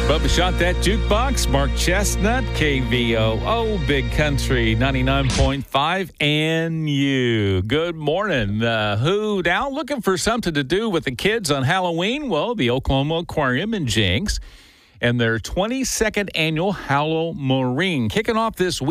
Bubba shot that jukebox. Mark Chestnut, KVOO, Big Country 99.5, and you. Good morning. Who now looking for something to do with the kids on Halloween? Well, the Oklahoma Aquarium and Jinx and their 22nd annual Halloween kicking off this week.